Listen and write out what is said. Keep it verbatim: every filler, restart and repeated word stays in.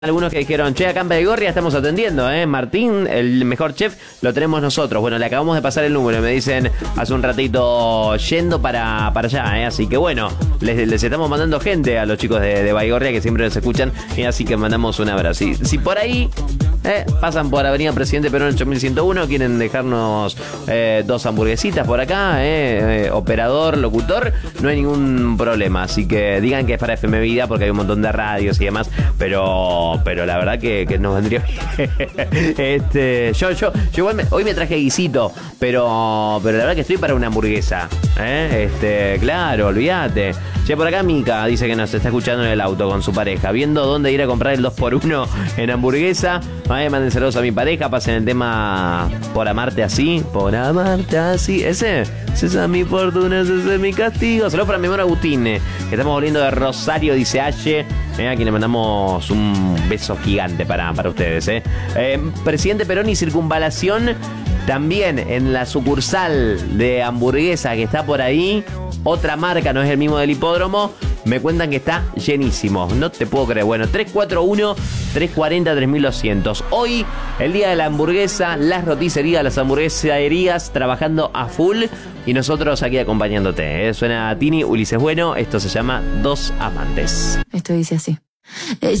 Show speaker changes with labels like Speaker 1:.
Speaker 1: Algunos que dijeron, che, acá en Baigorria estamos atendiendo, ¿eh? Martín, el mejor chef, lo tenemos nosotros. Bueno, le acabamos de pasar el número, me dicen hace un ratito yendo para, para allá, ¿eh? Así que bueno, les, les estamos mandando gente a los chicos de, de Baigorria que siempre nos escuchan, y así que mandamos un abrazo. Si, si por ahí eh, pasan por Avenida Presidente Perón ocho mil ciento uno, quieren dejarnos eh, dos hamburguesitas por acá, eh, eh, operador, locutor, no hay ningún problema. Así que digan que es para F M Vida porque hay un montón de radios y demás, pero... pero la verdad que, que nos vendría bien. este, yo, yo, yo igual me, hoy me traje guisito, pero, pero la verdad que estoy para una hamburguesa, ¿eh? Este, claro, olvídate. Che, por acá Mica dice que nos está escuchando en el auto con su pareja, viendo dónde ir a comprar el dos por uno en hamburguesa. Ay, manden saludos a mi pareja, pasen el tema Por amarte así, por amarte así. Ese, esa es mi fortuna, ese es mi castigo. Saludos para mi hermano Agustín, eh, que estamos volviendo de Rosario, dice Aye. Eh, a quien le mandamos un beso gigante para, para ustedes. Eh. Eh, Presidente Perón y Circunvalación, también en la sucursal de hamburguesa que está por ahí. Otra marca, no es el mismo del hipódromo. Me cuentan que está llenísimo. No te puedo creer. Bueno, tres cuatro uno, tres cuatro cero, tres mil doscientos. Hoy, el día de la hamburguesa, las roticerías, las hamburgueserías trabajando a full. Y nosotros aquí acompañándote. ¿eh? Suena a Tini, Ulises Bueno. Esto se llama Dos Amantes.
Speaker 2: Esto dice así.